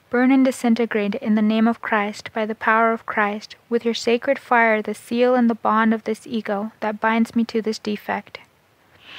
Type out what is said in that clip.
Burn and disintegrate in the name of Christ, by the power of Christ, with your sacred fire the seal and the bond of this ego that binds me to this defect.